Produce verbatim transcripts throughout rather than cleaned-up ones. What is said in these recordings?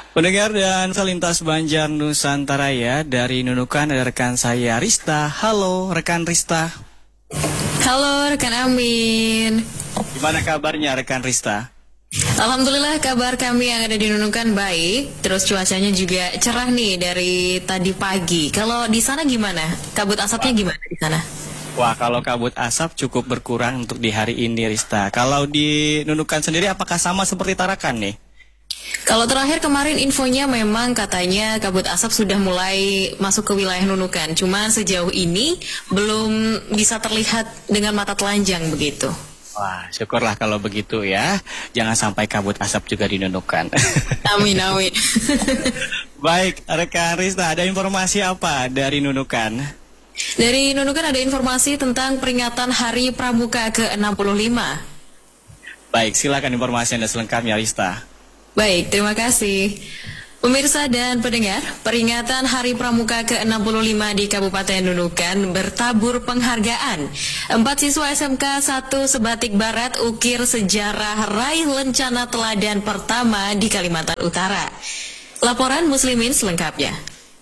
Pendengar dan selintas Banjar Nusantara ya, dari Nunukan ada rekan saya Rista. Halo rekan Rista. Halo rekan Amin. Gimana kabarnya rekan Rista? Alhamdulillah kabar kami yang ada di Nunukan baik. Terus cuacanya juga cerah nih dari tadi pagi. Kalau di sana gimana? Kabut asapnya gimana di sana? Wah, kalau kabut asap cukup berkurang untuk di hari ini Rista. Kalau di Nunukan sendiri apakah sama seperti Tarakan nih? Kalau terakhir kemarin infonya memang katanya kabut asap sudah mulai masuk ke wilayah Nunukan. Cuman sejauh ini belum bisa terlihat dengan mata telanjang begitu. Wah, syukurlah kalau begitu ya. Jangan sampai kabut asap juga di Nunukan. Amin, amin. Baik, rekan Rista, ada informasi apa dari Nunukan? Dari Nunukan ada informasi tentang peringatan Hari Pramuka ke enam puluh lima. Baik, silakan informasi Anda selengkapnya Rista. Baik, terima kasih. Pemirsa dan pendengar, peringatan Hari Pramuka ke enam puluh lima di Kabupaten Nunukan bertabur penghargaan. Empat siswa S M K satu Sebatik Barat ukir sejarah raih lencana teladan pertama di Kalimantan Utara. Laporan Muslimin selengkapnya.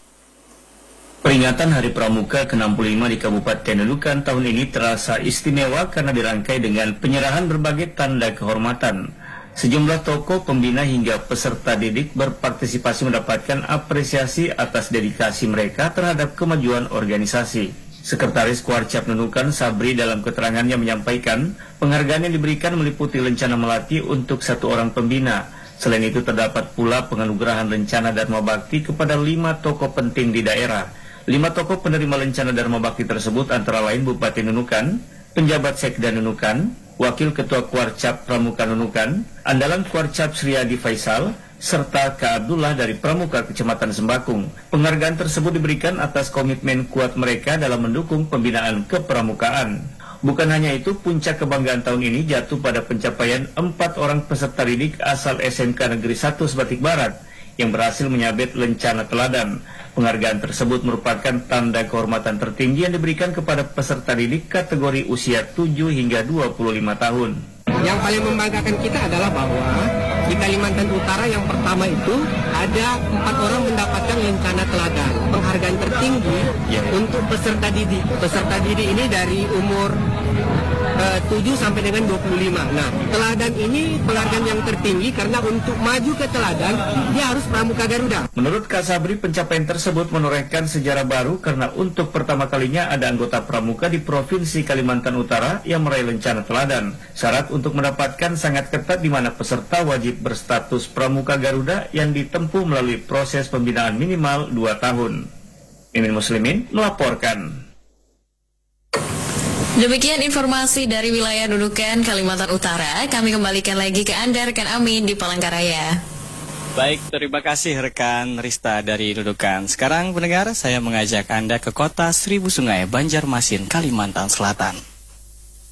Peringatan Hari Pramuka ke enam puluh lima di Kabupaten Nunukan tahun ini terasa istimewa karena dirangkai dengan penyerahan berbagai tanda kehormatan. Sejumlah tokoh, pembina hingga peserta didik berpartisipasi mendapatkan apresiasi atas dedikasi mereka terhadap kemajuan organisasi. Sekretaris Kuarcap Nunukan Sabri dalam keterangannya menyampaikan penghargaan yang diberikan meliputi lencana melati untuk satu orang pembina. Selain itu terdapat pula penganugerahan lencana Dharma Bakti kepada lima tokoh penting di daerah. Lima tokoh penerima lencana Dharma Bakti tersebut antara lain Bupati Nunukan, penjabat Sekda Nunukan, Wakil Ketua Kuarcap Pramuka Nunukan, Andalan Kuarcap Sriadi Faisal, serta Kak Abdullah dari Pramuka Kecamatan Sembakung. Penghargaan tersebut diberikan atas komitmen kuat mereka dalam mendukung pembinaan kepramukaan. Bukan hanya itu, puncak kebanggaan tahun ini jatuh pada pencapaian empat orang peserta didik asal S M K Negeri satu Sebatik Barat yang berhasil menyabet lencana teladan. Penghargaan tersebut merupakan tanda kehormatan tertinggi yang diberikan kepada peserta didik kategori usia tujuh hingga dua puluh lima tahun. Yang paling membanggakan kita adalah bahwa di Kalimantan Utara yang pertama itu ada empat orang mendapatkan lencana teladan. Penghargaan tertinggi ya, untuk peserta didik. Peserta didik ini dari umur uh, tujuh sampai dengan dua puluh lima. Nah, teladan ini penghargaan yang tertinggi karena untuk maju ke teladan dia harus Pramuka Garuda. Menurut Kak Sabri, pencapaian tersebut menorehkan sejarah baru karena untuk pertama kalinya ada anggota Pramuka di Provinsi Kalimantan Utara yang meraih lencana teladan. Syarat untuk mendapatkan sangat ketat di mana peserta wajib berstatus Pramuka Garuda yang ditempuh melalui proses pembinaan minimal dua tahun. Mimin Muslimin melaporkan. Demikian informasi dari wilayah Nunukan, Kalimantan Utara. Kami kembalikan lagi ke Anda, rekan Amin, di Palangkaraya. Baik, terima kasih rekan Rista dari Nunukan. Sekarang pendengar, saya mengajak Anda ke kota Seribu Sungai, Banjarmasin, Kalimantan Selatan.